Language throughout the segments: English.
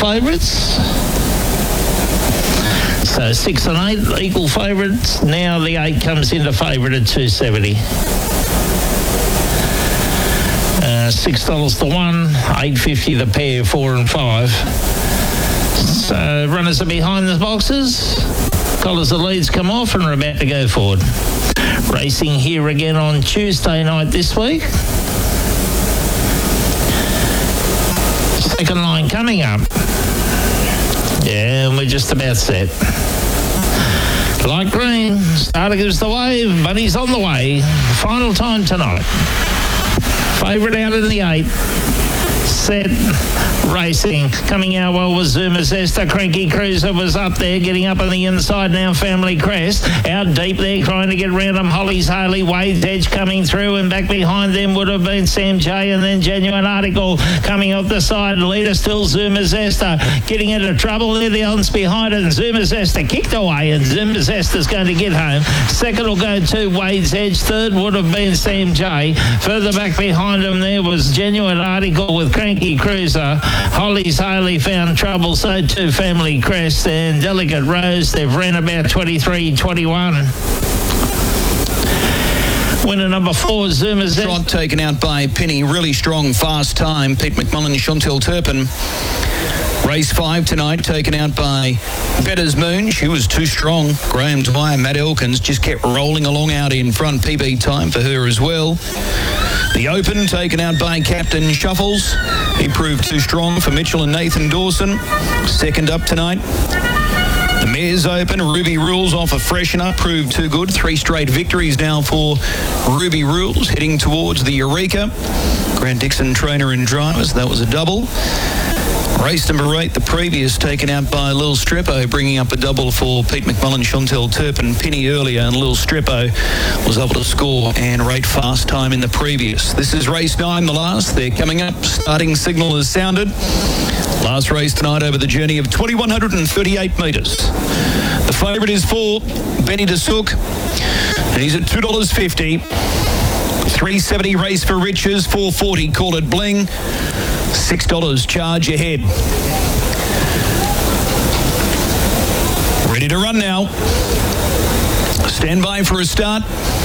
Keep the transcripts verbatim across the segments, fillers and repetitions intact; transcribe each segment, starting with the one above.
favourites. So six and eight equal favourites. Now the eight comes into favourite at two seventy. Uh, six dollars to one, eight fifty the pair, four and five. So runners are behind the boxes. Collars the leads come off and are about to go forward. Racing here again on Tuesday night this week. Second line coming up. Yeah, and we're just about set. Light green, starter gives the wave, Bunny's on the way. Final time tonight. Favourite out in the eight. Set, racing, coming out well with Zuma Zesta. Cranky Cruiser was up there, getting up on the inside now. Family Crest out deep there, trying to get round them. Holly's Harley, Wade's Edge coming through, and back behind them would have been Sam J, and then Genuine Article coming off the side. Leader still Zuma Zesta, getting into trouble there. The others behind it, and Zuma Zesta kicked away, and Zuma Zesta's going to get home. Second will go to Wade's Edge. Third would have been Sam J. Further back behind him there was Genuine Article with Cranky Cruiser. Holly's Harley found trouble, so too Family Crest, and Delicate Rose. They've ran about twenty-three twenty-one. Winner number four, Zuma Z. Trot taken out by Penny. Really strong, fast time. Pete McMullen, Chantel Turpin. Race five tonight, taken out by Better's Moon. She was too strong. Graham Dwyer, Matt Elkins just kept rolling along out in front. P B time for her as well. The Open, taken out by Captain Shuffles. He proved too strong for Mitchell and Nathan Dawson. Second up tonight. The Mares Open, Ruby Rules off a freshen up, proved too good. Three straight victories now for Ruby Rules, heading towards the Eureka. Grant Dixon, trainer and drivers, that was a double. Race number eight, the previous, taken out by Lil Streppo, bringing up a double for Pete McMullen, Chantel Turpin, Penny earlier, and Lil Streppo was able to score and rate fast time in the previous. This is race nine, the last. They're coming up. Starting signal has sounded. Last race tonight over the journey of twenty-one thirty-eight metres. The favourite is for Benny DeSook, and he's at two dollars fifty. three seventy Race for Riches, four forty Call It Bling. six dollars Charge Ahead. Ready to run now. Stand by for a start.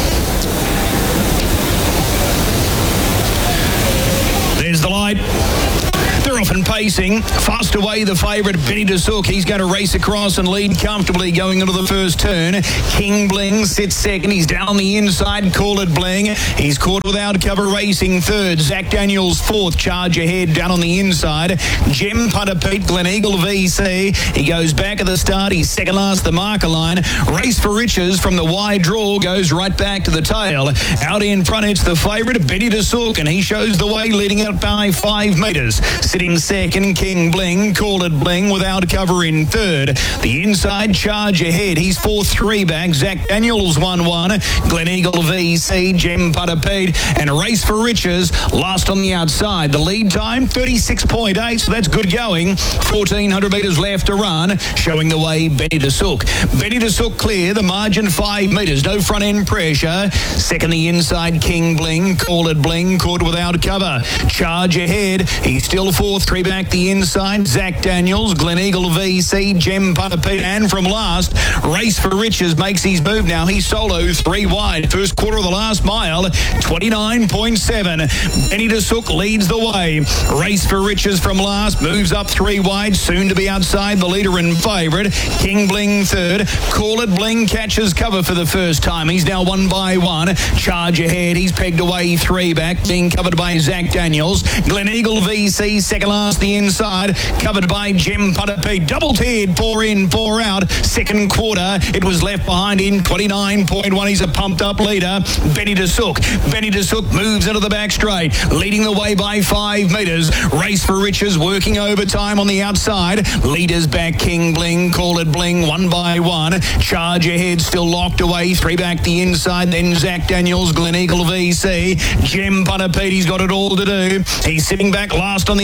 There's the light. They're off and pacing. Fast away the favourite, Benny DeSook. He's going to race across and lead comfortably going into the first turn. King Bling sits second. He's down the inside. Call It Bling. He's caught without cover, racing third. Zach Daniels fourth. Charge Ahead down on the inside. Gem Punter Pete, Glen Eagle V C. He goes back at the start. He's second last the marker line. Race for Riches from the wide draw goes right back to the tail. Out in front, it's the favourite, Benny DeSook, and he shows the way, leading out by five metres. Sitting second, King Bling, Call It Bling without cover in third. The inside, Charge Ahead. He's four three back. Zach Daniels one one. Glen Eagle V C, Gem Putter Pete, and Race for Riches last on the outside. The lead time, thirty-six point eight, so that's good going. fourteen hundred metres left to run, showing the way, Benny DeSook. Benny DeSook clear, the margin five metres, no front end pressure. Second, the inside, King Bling, Call It Bling, caught without cover. Charge Ahead. He's still fourth, three back the inside. Zach Daniels, Glen Eagle V C, Gem Putter Pete, and from last, Race for Riches makes his move now. He's solo, three wide. First quarter of the last mile, twenty-nine point seven. Benny DeSook leads the way. Race for Riches from last, moves up three wide, soon to be outside the leader and favourite. King Bling third. Call It Bling catches cover for the first time. He's now one by one. Charge Ahead. He's pegged away three back, being covered by Zach Daniels. Glen Eagle V C, second last the inside, covered by Gem Putter Pete. Double tiered, four in, four out. Second quarter, it was left behind in twenty-nine point one. He's a pumped up leader. Benny DeSook. Benny DeSook moves into the back straight, leading the way by five metres. Race for Riches working overtime on the outside. Leaders back, King Bling, Call It Bling, one by one. Charge Ahead still locked away, three back the inside. Then Zach Daniels, Glen Eagle V C. Gem Putter Pete, he's got it all to do. He's sitting back last on the outside.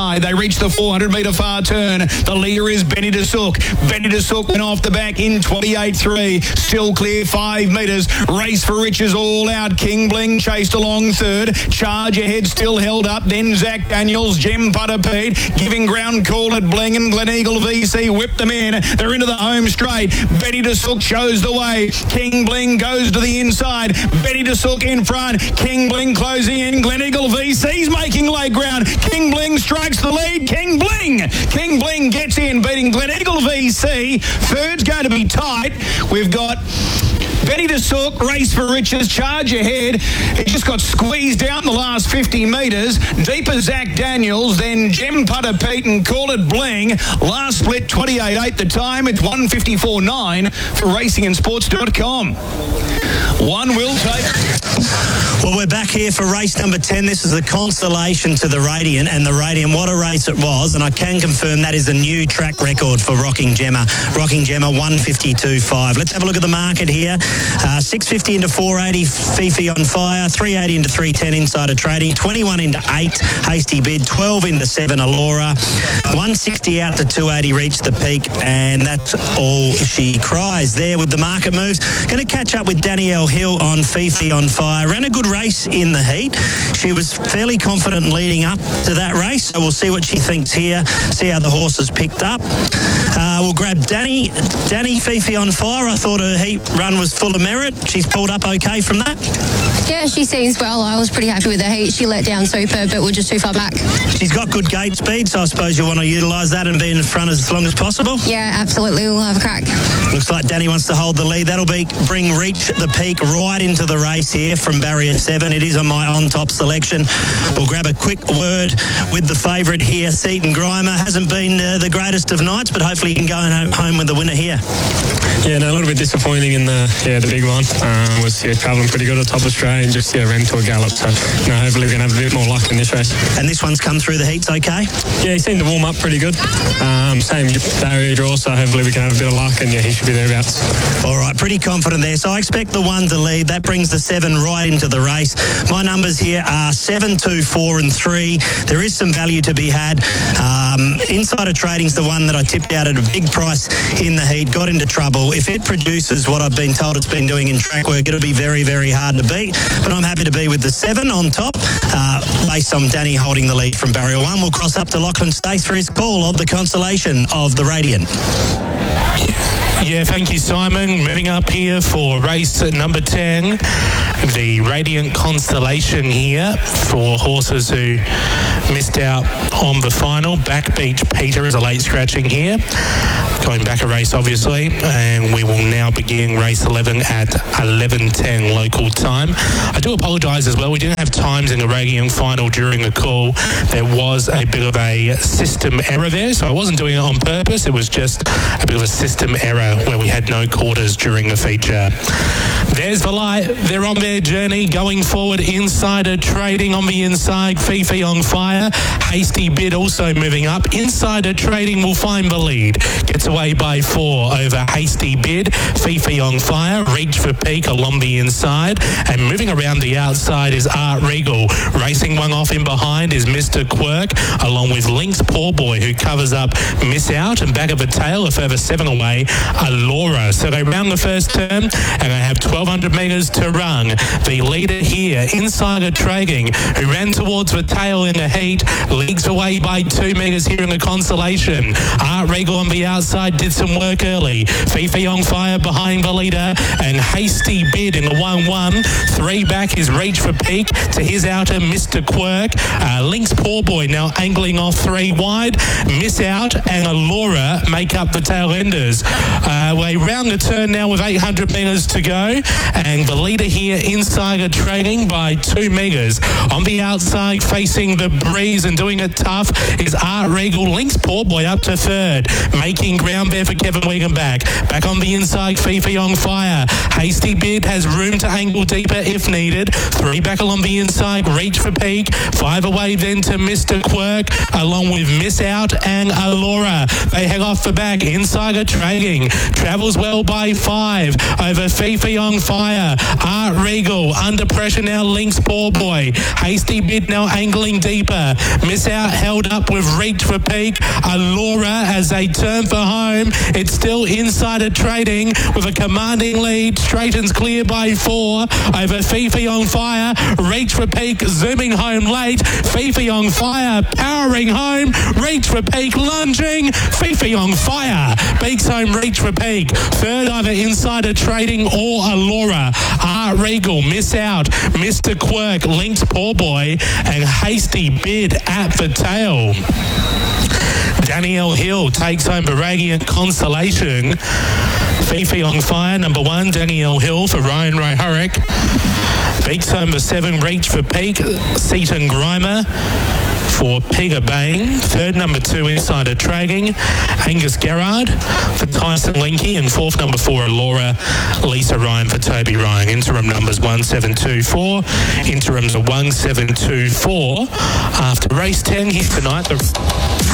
inside. They reach the four hundred metre far turn. The leader is Benny DeSook. Benny DeSook went off the back in twenty-eight three. Still clear five metres. Race for Riches all out. King Bling chased along third. Charge ahead still held up. Then Zach Daniels, Gem Putter Pete, giving ground call at Bling, and Gleneagle V C whipped them in. They're into the home straight. Benny DeSook shows the way. King Bling goes to the inside. Benny DeSook in front. King Bling closing in. Gleneagle V C's making late ground. King Bling strikes the lead. King Bling. King Bling gets in, beating Gleneagle V C. Third's going to be tight. We've got Benny DeSook, Race for Riches, Charge ahead. It just got squeezed out in the last fifty metres. Deeper Zach Daniels, then Gem Putter Pete and Call It Bling. Last split twenty-eight eight the time. It's one fifty-four nine for racing and sports dot com. One will take. Well, we're back here for race number ten. This is the Constellation to the Radiant, and the Radiant, what a race it was, and I can confirm that is a new track record for Rocking Gemma. Rocking Gemma, one fifty-two five. Let's have a look at the market here. Uh, six fifty into four eighty, Fifi on Fire, three eighty into three ten, Insider Trading, twenty-one into eight, Hasty Bid, twelve into seven, Alora, one sixty out to two eighty, Reach the Peak, and that's all she cries there with the market moves. Going to catch up with Danielle Hill on Fifi on Fire. Ran a good race in the heat. She was fairly confident leading up to that race, so we'll see what she thinks here, see how the horses picked up. Uh, we'll grab Danny. Danny, Fifi on Fire. I thought her heat run was full of merit. She's pulled up okay from that. Yeah, she seems well. I was pretty happy with her heat. She let down super, but we're just too far back. She's got good gate speed, so I suppose you want to utilise that and be in front as long as possible. Yeah, absolutely. We'll have a crack. Looks like Danny wants to hold the lead. That'll be bring Reach the Peak right into the race here from barrier seven. It is on my on-top selection. We'll grab a quick word with the favourite here, Seaton Grimer. Hasn't been uh, the greatest of nights, but hopefully he can go home with the winner here. Yeah, no, a little bit disappointing in the yeah the big one. Um, was yeah, travelling pretty good at top of Australia and just yeah ran to a gallop. So no, hopefully we're gonna have a bit more luck in this race. And this one's come through the heats okay? Yeah, he seemed to warm up pretty good. Um, same barrier draw, so hopefully we can have a bit of luck and yeah, he should be thereabouts. All right, pretty confident there. So I expect the one to lead. That brings the seven right into the race. My numbers here are seven, two, four, and three. There is some value to be had. Um, Insider Trading's the one that I tipped out at a big price in the heat. Got into trouble. If it produces what I've been told it's been doing in track work, it'll be very, very hard to beat. But I'm happy to be with the seven on top, uh, based on Danny holding the lead from barrier one. We'll cross up to Lachlan Stace for his call of the Constellation of the Radiant. Yeah, thank you, Simon. Moving up here for race number ten, the Radiant Constellation here for horses who missed out on the final. Backbeach Peter is a late scratching here. Going back a race, obviously, and we will now begin race eleven at eleven ten local time. I do apologise as well. We didn't have times in the Radiant final during the call. There was a bit of a system error there, so I wasn't doing it on purpose. It was just a bit of a system error where we had no quarters during the feature. There's the light. They're on their journey, going forward. Insider Trading on the inside. Fifi on Fire. Hasty Bid also moving up. Insider Trading will find the lead. Gets away by four over Hasty Bid. Fifi on Fire. Reach for Peak along the inside. And moving around the outside is Art Regal. Racing one off in behind is Mister Quirk, along with Link's Poor Boy, who covers up Miss Out. And back of the tail, a further seven away, Alora. So they round the first turn, and they have twelve hundred metres to run. The leader here, Insider Trading, who ran towards the tail in the heat, leagues away by two metres here in the Constellation. Art Regal on the outside did some work early. Fifi on Fire behind the leader, and Hasty Bid in the one one. Three back is Reach for Peak to his outer, Mister Quirk. Uh, Link's Poor Boy now angling off three wide. Miss Out and Alora make up the tail enders. Uh, we round the turn now with eight hundred metres to go, and the leader here, Insider Trading, by two metres. On the outside, facing the breeze and doing it tough, is Art Regal. Link's Poor Boy up to third, making ground there for Kevin Wigan back. Back on the inside, Fifi on Fire. Hasty Bid has room to angle deeper if needed. Three back along the inside, Reach for Peak. Five away then to Mister Quirk, along with Miss Out and Alora. They head off the back. Insider Trading travels well by five over Fifi on Fire. Art Regal under pressure now, links Poor Boy. Hasty Bid now angling deeper. Miss Out held up with Reach for Peak. Allura as they turn for home. It's still Insider Trading with a commanding lead. Straightens clear by four over Fifi on Fire. Reach for Peak zooming home late. Fifi on Fire powering home. Reach for Peak lunging. Fifi on Fire beaks home Reach for Peak. Third either Insider Trading or Allura. Art Regal, Miss Out, Mister Quirk, Links Poor Boy, and Hasty Bid at the tail. Danielle Hill takes home the Radiant Constellation. Fifi on Fire, number one, Danielle Hill for Ryan Ray Hurrick. Beats home the seven, Reach for Peak, Seaton Grimer for Pega Bang. Third, number two, Insider Trading, Angus Gerrard for Tyson Linky. And fourth, number four, Laura Lisa Ryan for Toby Ryan. Interim numbers one seven two four. Interims are one seven two four. After race ten here tonight, the